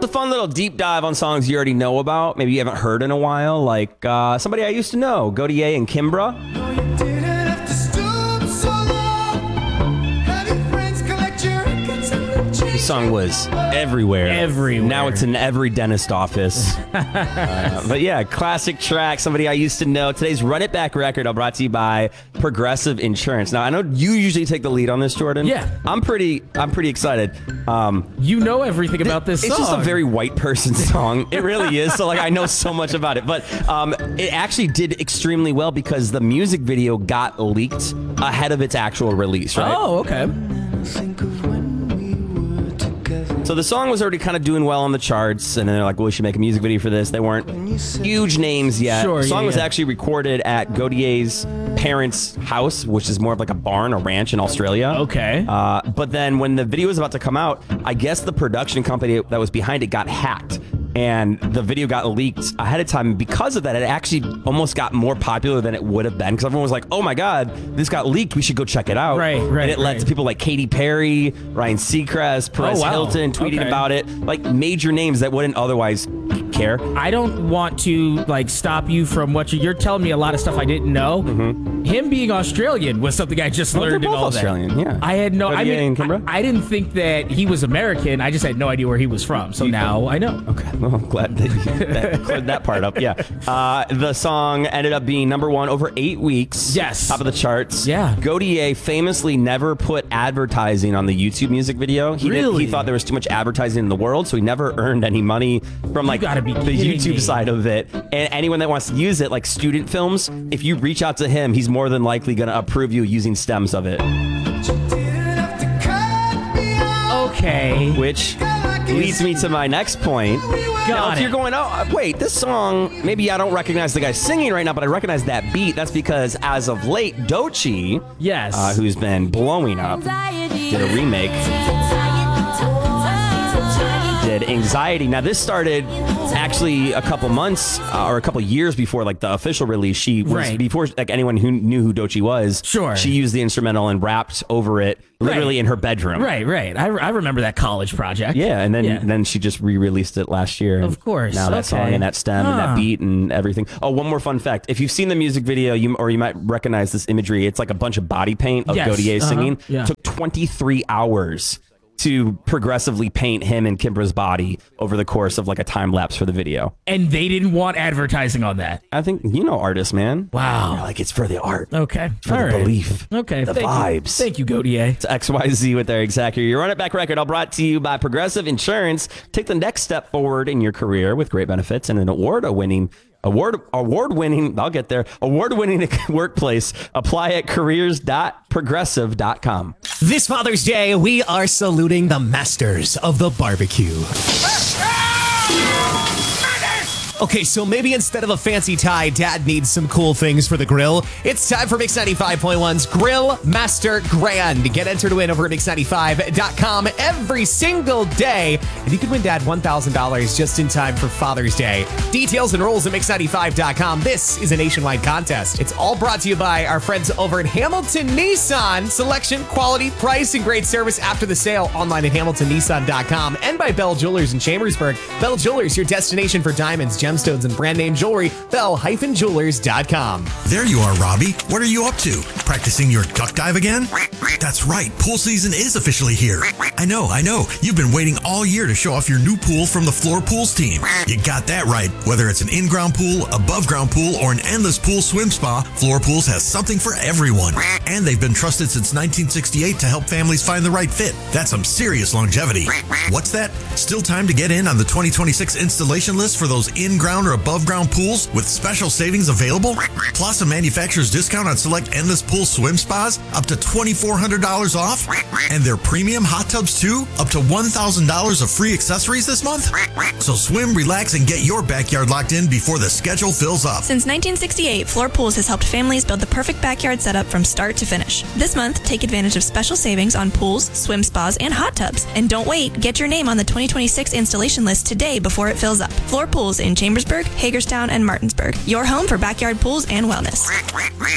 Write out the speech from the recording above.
a fun little deep dive on songs you already know about. Maybe you haven't heard in a while, like Somebody I Used to Know, Gotye and Kimbra. This song was everywhere. Now it's in every dentist office. But yeah, classic track, Somebody I Used to Know. Today's Run It Back record brought to you by Progressive Insurance. Now, I know you usually take the lead on this, Jordan. Yeah. I'm pretty excited. You know everything about this song. It's just a very white person song. It really is. So, like, I know so much about it. But it actually did extremely well because the music video got leaked ahead of its actual release, right? Oh, okay. So the song was already kind of doing well on the charts, and then they're like, well, we should make a music video for this. They weren't huge names yet. Sure, the song was yeah. actually recorded at Gotye's parents' house, which is more of like a barn, a ranch in Australia. Okay. But then when the video was about to come out, I guess the production company that was behind it got hacked. And the video got leaked ahead of time. Because of that, it actually almost got more popular than it would have been. Because everyone was like, oh my God, this got leaked. We should go check it out. Right. And it led to people like Katy Perry, Ryan Seacrest, Perez Hilton tweeting about it. Like major names that wouldn't otherwise care. I don't want to like stop you from what you're telling me a lot of stuff I didn't know. Mm-hmm. Him being Australian was something I just learned in all Australian, that. yeah. I had no I didn't think that he was American. I just had no idea where he was from. So now I know. Okay. Well, I'm glad that you cleared that part up. Yeah. The song ended up being #1 over 8 weeks. Yes. Top of the charts. Yeah. Gotye famously never put advertising on the YouTube music video. He thought there was too much advertising in the world, so he never earned any money from like the YouTube side of it. And anyone that wants to use it, like student films, if you reach out to him, he's more than likely going to approve you using stems of it. Okay. Which leads me to my next point. Now, if you're going, oh, wait, this song, maybe I don't recognize the guy singing right now, but I recognize that beat. That's because as of late, Doechii, yes, who's been blowing up, did a remake. Did Anxiety. Now, this started actually a couple months or a couple years before like the official release. She was before like anyone who knew who Doechii was. Sure. She used the instrumental and rapped over it literally in her bedroom. Right. I remember that college project. Yeah, and then she just re-released it last year. Of course. Now that song and that stem and that beat and everything. Oh, one more fun fact. If you've seen the music video, you might recognize this imagery. It's like a bunch of body paint of Gotye singing. Yeah. It took 23 hours to progressively paint him and Kimbra's body over the course of like a time lapse for the video. And they didn't want advertising on that. I think, you know, artists, man. Wow. They're like, it's for the art. Okay. For the belief. Okay. The vibes. Thank you, Gotye. It's XYZ with Eric Zachary. Your Run It Back record all brought to you by Progressive Insurance. Take the next step forward in your career with great benefits and an award-winning, I'll get there, award-winning workplace. Apply at careers.progressive.com. This Father's Day, we are saluting the masters of the barbecue. Okay, so maybe instead of a fancy tie, Dad needs some cool things for the grill. It's time for Mix 95.1's Grill Master Grand. Get entered to win over at Mix95.com every single day. And you can win Dad $1,000 just in time for Father's Day. Details and rules at Mix95.com. This is a nationwide contest. It's all brought to you by our friends over at Hamilton Nissan. Selection, quality, price, and great service after the sale online at HamiltonNissan.com. And by Bell Jewelers in Chambersburg. Bell Jewelers, your destination for diamonds, gemstones, and brand name jewelry. Bell-Jewelers.com. There you are, Robbie. What are you up to? Practicing your duck dive again? That's right. Pool season is officially here. I know. You've been waiting all year to show off your new pool from the Floor Pools team. You got that right. Whether it's an in-ground pool, above-ground pool, or an endless pool swim spa, Floor Pools has something for everyone. And they've been trusted since 1968 to help families find the right fit. That's some serious longevity. What's that? Still time to get in on the 2026 installation list for those in-ground or above-ground pools with special savings available? Plus a manufacturer's discount on select endless pool swim spas, up to $2,400 off? And their premium hot tubs too, up to $1,000 of free accessories this month? So swim, relax, and get your backyard locked in before the schedule fills up. Since 1968, Floor Pools has helped families build the perfect backyard setup from start to finish. This month, take advantage of special savings on pools, swim spas, and hot tubs. And don't wait, get your name on the 2026 installation list today before it fills up. Floor Pools in Chambersburg, Hagerstown, and Martinsburg. Your home for backyard pools and wellness.